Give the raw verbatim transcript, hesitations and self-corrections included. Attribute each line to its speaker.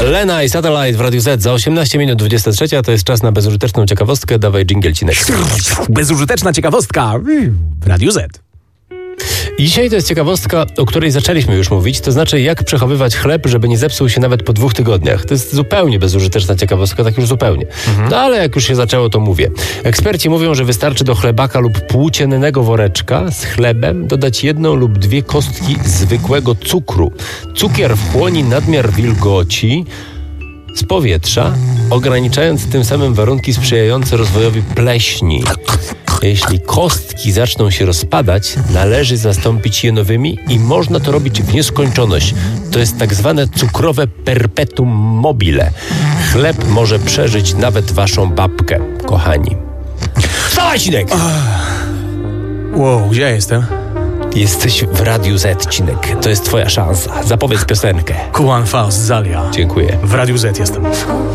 Speaker 1: Lena i Satellite w Radiu Z za osiemnaście minut dwudziesta trzecia. To jest czas na bezużyteczną ciekawostkę. Dawaj dżingiel, Cinek.
Speaker 2: Bezużyteczna ciekawostka w Radiu Z.
Speaker 1: I dzisiaj to jest ciekawostka, o której zaczęliśmy już mówić, to znaczy jak przechowywać chleb, żeby nie zepsuł się nawet po dwóch tygodniach. To jest zupełnie bezużyteczna ciekawostka, tak już zupełnie. Mhm. No ale jak już się zaczęło, to mówię. Eksperci mówią, że wystarczy do chlebaka lub płóciennego woreczka z chlebem dodać jedną lub dwie kostki zwykłego cukru. Cukier wchłoni nadmiar wilgoci z powietrza, ograniczając tym samym warunki sprzyjające rozwojowi pleśni. Jeśli kostki zaczną się rozpadać, należy zastąpić je nowymi i można to robić w nieskończoność. To jest tak zwane cukrowe perpetuum mobile. Chleb może przeżyć nawet waszą babkę, kochani. Wstawaj, Cinek!
Speaker 2: Wow, gdzie ja jestem?
Speaker 1: Jesteś w Radiu Z, Cinek. To jest twoja szansa. Zapowiedz piosenkę.
Speaker 2: Kuan Faust Zalia.
Speaker 1: Dziękuję.
Speaker 2: W Radiu Z jestem.